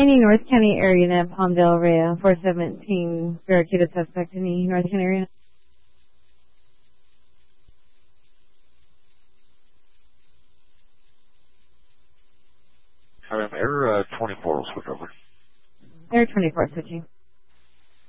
Any North County area nav, Palmdale, Rhea, 417, Barracuda suspect, any North County area? Air 24 will switch over. Air 24 switching.